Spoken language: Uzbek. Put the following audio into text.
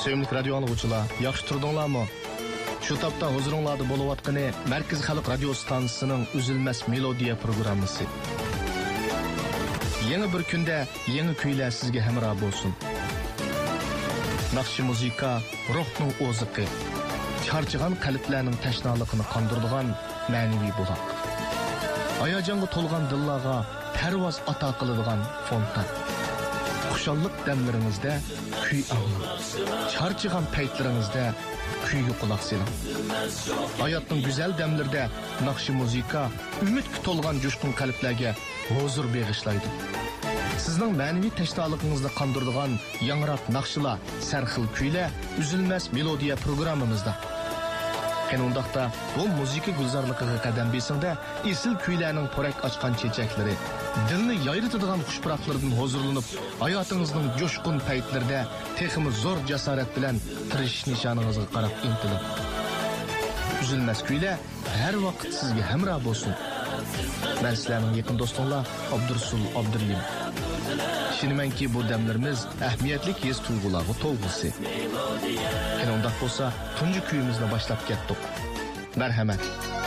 Sevimli radyo anlıqçılar, yaxşı turdunlarmı? Şu tapda huzuringlarda bo'layotgani Merkez Xalq Radio stansiyasining Üzülmez Melodiya programmasi. Yeni bir kunda yeni kuylar sizga hamroh bo'lsin. Naqshi muzika ruhning o'ziqi, charchagan qalblarning tashnaligini qondiradigan ma'naviy buloq. Hayajonga to'lgan dillarga parvoz ato qiladigan fontan. Xushallik damlaringizda kuy anglang. Charchagan paytlaringizda kuyga quloq soling. Hayotning go'zal damlarida naqshi muzika umidga to'lgan jo'shqin qalblarga huzur bag'ishlaydi. Sizning ma'naviy tashnoligingizni qondiradigan yangroq naqshlar, sarxil kuylar Üzülmez Melodiya programmamizda. Qanundaqda bu muzika gulzorligiga qadam besingda esil kuylarning porak ochgan chechaklari, dilni yayritadigan xushpuroqlardan huzurlanib, hayotingizning jo'shqin paytlarida texmi zo'r jasorat bilan tirish nishoningizga qarab intilib. Üzülmez kuylar har vaqt sizga hamroh bo'lsin. Men sizlarning yaqin do'stinglar Abdursul Abdurlim. Şinimenki bu demlerimiz ahmiyetli his tuygularga to'lg'isi. Qanundaq bo'lsa, tunji kuyimizni boshlab ketdik. Marhamat.